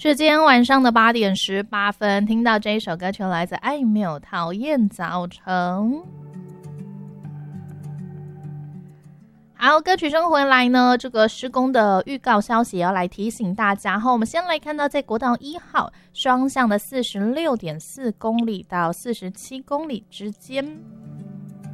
时间晚上的8:18，听到这一首歌曲来自艾缪，讨厌早晨。好，歌曲声回来呢，这个施工的预告消息也要来提醒大家哈。我们先来看到，在国道1号双向的46.4公里到47公里之间。